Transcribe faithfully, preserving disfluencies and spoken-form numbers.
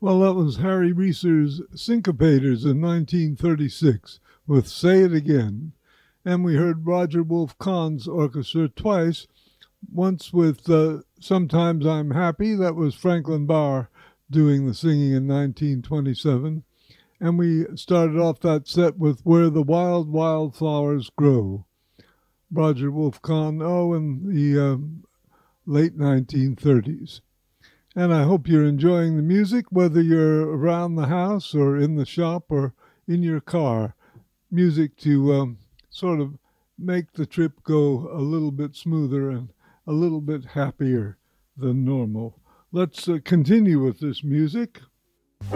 Well, that was Harry Reeser's Syncopators in nineteen thirty-six with Say It Again. And we heard Roger Wolf Kahn's orchestra twice, once with uh, Sometimes I'm Happy, that was Franklin Barr doing the singing in nineteen twenty-seven. And we started off that set with Where the Wild Wild Flowers Grow, Roger Wolf Kahn, oh, in the uh, late nineteen thirties. And I hope you're enjoying the music, whether you're around the house or in the shop or in your car. Music to um, sort of make the trip go a little bit smoother and a little bit happier than normal. Let's uh, continue with this music.